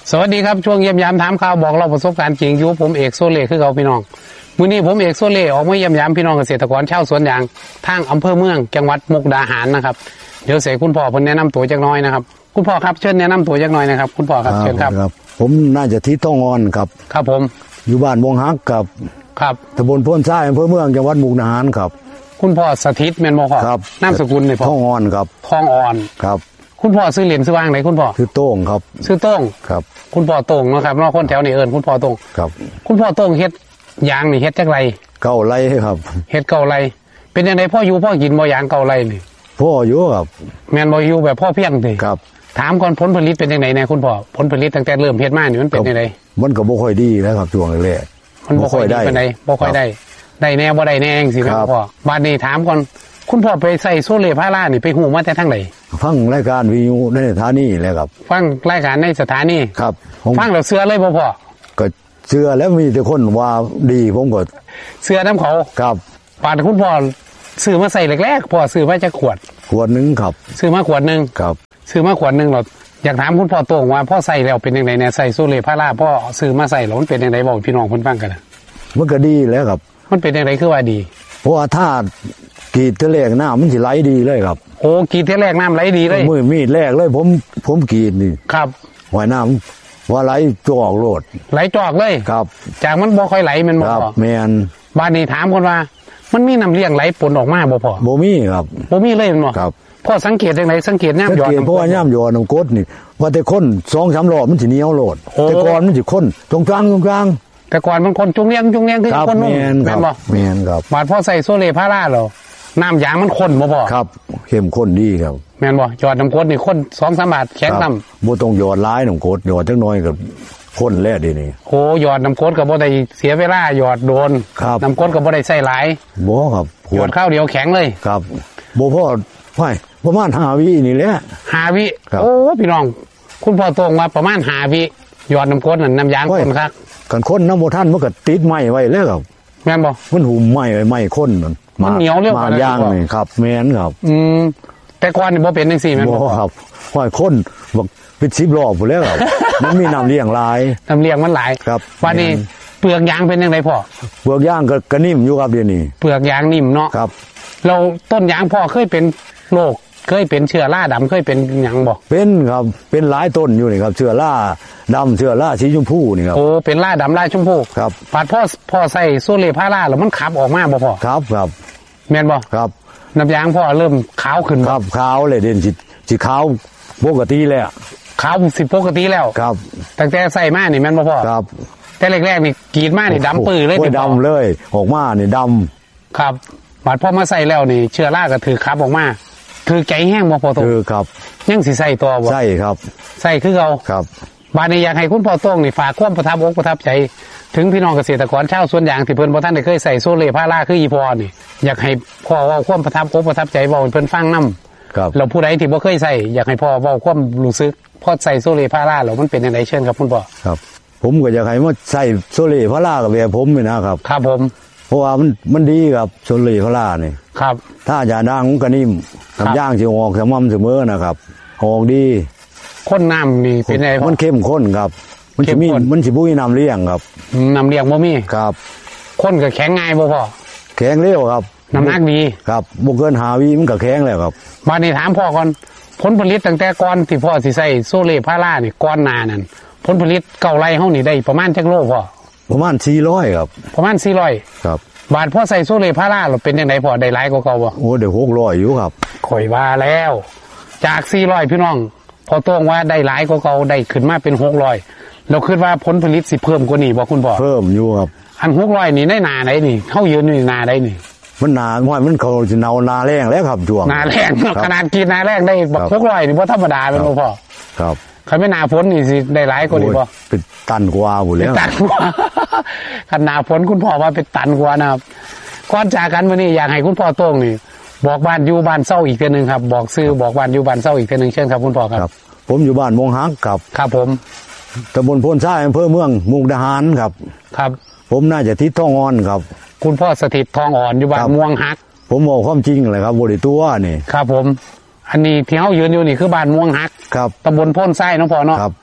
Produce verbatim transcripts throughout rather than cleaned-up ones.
สวัสดีครับช่วงเยี่ยมยามถามข่าวบอกเราประสบการณ์จริงอยู่ผมเอกโซเล่คือเขาพี่น้องมื้อนี้ผมเอกโซเล่ออกมาเยี่ยมยามพี่น้องเกษตรกรชาวสวนยางทางอำเภอเมืองจังหวัดมุกดาหารนะครับเดี๋ยวเสกคุณพ่อเพิ่นแนะนำตัวจักหน่อยนะครับคุณพ่อครับเชิญแนะนำตัวจักหน่อยนะครับคุณพ่อครับเชิญครับผมน่าจะทิศทองอ่อนครับครับผมอยู่บ้านวงฮักครับครับตำบลโพนทรายอำเภอเมืองจังหวัดมุกดาหารครับคุณพ่อสถิตแม่นบ่ครับนามสกุลนี่พ่อทองอ่อนครับทองอ่อนครับคุณพ่อซื้อเหรียญซื้อวางไหนคุณพ่อซื้อโต้งครับซื้อโต้งครับคุณพ่อโต้งเนาะครับเนาะคนแถวนี้เอิ้นคุณพ่อโต้งครับคุณพ่อโต้งเฮ็ดยางนี่เฮ็ดจักไรเก้าไร่ครับเฮ็ดเก้าไรเป็นจังได๋พ่ออยู่พ่อกินบ่ยางเก้าไรนี่พ่ออยู่ครับแม่นบ่อยู่แบบพ่อเพียงติครับถามก่อนผลผลิตเป็นจังได๋แน่คุณพ่อผลผลิตตั้งแต่เริ่มเฮ็ดมานี่มันเป็นจังได๋มันก็บ่ค่อยดีนะครับช่วงแรกมันบ่ค่อยได้ปานใดบ่ค่อยได้ได้แน่บ่ได้แน่จังซี่แม่นพ่อบัดนี้ถามก่อนคุณพ่อไปใส่โซเล่พารานี่ไปฮู้มาแต่ทางใดฟังรายการวิทยุในสถานีแหละครับฟังรายการในสถานีครับฟังแล้วเชื่อเลยบ่พ่อก็เชื่อแล้วมีแต่คนว่าดีผมก็เชื่อนํเขาครับปานคุณพ่อซื้อมาใส่แรกๆพ่อซื้อมาจักขวดขวดนึงครับซื้อมาขวดนึงครับซื้อมาขวดนึงแล้วอยากถามคุณพ่อโต้งว่าพ่อใส่แล้วเป็นจังได๋แน่ใส่โซเล่พาราพ่อซื้อมาใส่แล้วมันเป็นจังได๋บอกพี่น้องเพิ่นฟังกันนะมันก็ดีแล้วครับมันเป็นจังได๋คือว่าดีเพราะว่าถ้ากรีดเทแรกน้ำมันสิไหลดีเลยครับโอ้กรีดเทแรกน้ำไหลดีเลยมือมีดแรกเลยผมผมกรีดนี่ครับหอยน้ำว่าไหลจอกโลดไหลจอกเลยครับจากมันบ่ค่อยไหลมันบ่ครับแม่นบ้านนี้ถามคนว่ามันมีน้ำเลี้ยงไหลปนออกมาบ่พอบ่มีครับบ่มีเลยมันบ่ครับพ่อสังเกตจังได๋สังเกตย่ำหยอดเพราะว่าย่ำหยอดน้ำกรดนี่ว่าแต่คน สองสาม รอบมันสิเหนียวโลดแต่ก่อนมันสิข้นตรงกลางตรงกลางแต่ก่อนมันคนจุงเลี้ยงจุงเลี้ยงคือคนนุ่มแม่นบ่แม่นครับบาดพ่อใส่โซเล่พาราแล้วน้ำยางมันข้นบ่พ่อครับเข้มข้นดีครับแม่นบ่หยอดน้ำกรดนี่ข้น สองสาม บาทแข็งน้ำบ่ต้องหยอดหลายน้ำกรดหยอดจักหน่อยก็ข้นแล้วดินี่โอ้หยอดน้ำกรดก็บ่ได้เสียเวลาหยอดโดนน้ำกรดก็บ่ได้ใส่หลายบ่ครับหยอดข้าวเดียวแข็งเลยครับบ่พอไว้ประมาณห้าวินี่แหละห้าวิโอ้พี่น้องคุณพ่อโต้งว่าประมาณห้าวิหยอดน้ำกรดนั่นน้ำยางข้นคักกันข้นน้ำบ่ทันมันก็ติดไม้ไว้แล้วครับแม่นบ่มันหุ่มไม้ไว้ไม้ข้นนั่นมันเหนียวเรียบมายางนี่ครับแม่นครับอืมแต่ก่อนนี่บ่เป็นจังซี่แม่นบ่ครับห้อยข้นบักเป็นสิบรอบพุ่นแล้วครับมันมีน้ำเลี้ยงหลายน้ำเลี้ยงมันหลายครับวันนี้เปลือกยางเป็นจังไดพ่อเปลือกยางก็กระนิ่มอยู่ครับเดี๋ยวนี้เปลือกยางนิ่มเนาะครับเราต้นยางพ่อเคยเป็นโรคเคยเป็นเชื้อราดำเคยเป็นหยังบ่เป็นครับเป็นหลายต้นอยู่นี่ครับเชื้อราดำเชื้อราสีชมพูนี่ครับโอ้เป็นราดำราชมพูครับปาดพ่อพ่อใส่โซเล่พาราแล้วมันขับออกมาบ่พ่อครับครับแม่นบ่ครับน้ำยางพ่อเริ่มขาวขึ้นครับขาวเลยเด่นสิสิขาวปกติแล้วขาวสิปกติแล้วครับตั้งแต่ใส่มานี่แม่นบ่พ่อครับแต่แรกๆนี่กรีดมานี่ดำปื้อเลยเป็นดำเลยออกมานี่ดำครับบาดพ่อมาใส่แล้วนี่เชื้อราก็ถือขับออกมาถือใจแห้งบ่พอโตคือครับยังสิใส่ตัวบ่ใช่ครับใส่คือเอาครับบาดนี้อยากให้คุณพ่อโต้งนี่ฝากความประทับอกประทับใจถึงพี่น้องเกษตรกรชาวสวนยางที่เพิ่นบ่ทันได้เคยใส่โซเล่พาราคืออีพอนี่อยากให้พ่อเว้าความประทับอกประทับใจเว้าให้เพิ่นฟังนำครับแล้วผู้ใดที่บ่เคยใส่อยากให้พ่อเว้าความรู้สึกพอใส่โซเล่พาราแล้วมันเป็นจังได๋เชิญครับคุณพ่อครับผมก็อยากให้มาใส่โซเล่พารากับแบบผมนี่นะครับครับผมเพราะว่ามันมันดีครับโซเล่พารานี่ครับถ้าอย่าดังก็นิ่มทำย่างสิออกสม่ำเสมอนะครับออกดีข้นน้ำนี่เป็นไงมันเข้มข้นครับมันสิมีมันสิบ่มีน้ำเลี้ยงครับน้ำเลี้ยงบ่มีครับข้นก็แข็งง่ายบ่พ่อแข็งเร็วครับน้ำหนักดีครับบ่เกินห้าวิมันก็แข็งแล้วครับบัดนี้ถามพ่อก่อนผลผลิตตั้งแต่ก่อนที่พ่อสิใส่โซเล่พารานี่ก่อนหน้านั้นผลผลิตเก้าไร่เฮานี่ได้ประมาณจักโลพ่อประมาณสี่ร้อยครับประมาณสี่ร้อยครับบาดพ่อใส่โซเล่พาราแล้วเป็นจังไดพ่อได้หลายกว่าเก่าบ่โอ้ได้หกร้อยอยู่ครับข่อยว่าแล้วจากสี่ร้อยพี่น้องพอโต้งว่าได้หลายกว่าเก่าได้ขึ้นมาเป็นหกร้อยเราคิดว่าผลผลิตสิเพิ่มกว่านี้บ่คุณพ่อเพิ่มอยู่ครับอันหกร้อยนี่ได้นาไหนนี่เฮายืนอยู่นาได้นี่มันนาห้อยมันเขาสิเนานาแรงแล้วครับช่วงนาแรงขนาดกินนาแรงได้บักหกร้อยนี่บ่ธรรมดาเป็นบ่พ่อครับคันไม่นาฝนนี่สิได้หลายกว่านี้บ่เป็นตันกว่าพุ่นแล้วตันกว่าคันนาฝนคุณพ่อว่าเป็นตันกว่านะครับก่อนจากกันวันนี้อยากให้คุณพ่อโต้งนี่บอกบ้านอยู่บ้านเศร้าอีกเทื่อนึงครับบอกชื่อบอกบ้านอยู่บ้านเศร้าอีกเทื่อนึงเชิญครับคุณพ่อครับผมอยู่บ้านมงฮักครับครับผมตำบลโพนทรายอำเภอเมืองมุกดาหารครับครับผมน่าจะทิศทองอ่อนครับคุณพ่อสถิตทองอ่อนอยู่บ้านม่วงฮักผมบอกความจริงเลยครับบ่ได้ตัวนี่ครับผมอันนี้ที่เฮายืนอยู่นี่คือบ้านม่วงฮักครับตำบลโพนทรายเนาะพ่อเนาะครับ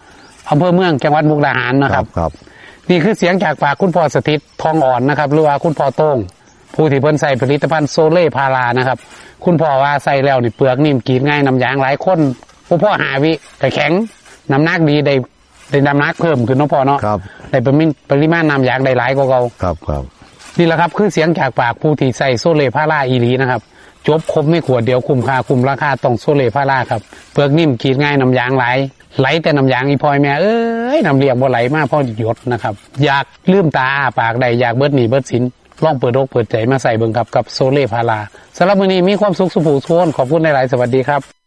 อำเภอเมืองจังหวัดมุกดาหารนะครับครับนี่คือเสียงจากปากคุณพ่อสถิตทองอ่อนนะครับหรือว่าคุณพ่อโต้งผู้ที่เพิ่นใส่ผลิตภัณฑ์โซเล่พารานะครับคุณพ่อว่าใส่แล้วนี่เปลือกนิ่มกรีดง่ายน้ำยางหลายคนผู้พ่อหาวิกระแข็งน้ำหนักดีได้ได้น้ำหนักเพิ่มขึ้นน้องพ่อเนาะได้ปริมาณน้ำยางได้หลายกว่าเก่าครับครับนี่แหละครับคือเสียงจากปากผู้ที่ใส่โซเล่พาราอีหลีนะครับจบครบไม่ขวดเดียวคุ้มค่าคุ้มราคาต้องโซเล่พาราครับเปลือกนิ่มกรีดง่ายน้ำยางหลายไหลแต่น้ำยางอีพอยแม่เอ้ยน้ำเลี้ยงบ่ไหลมากพ่อหยดนะครับอยากลืมตาปากใดอยากเบิดหนีเบิดสินลองเปิดอกเปิดใจมาใส่เบิ่งครับกับโซเล่พาราสำหรับมื้อนี้มีความสุขสุขสุขขอบคุณหลายๆสวัสดีครับ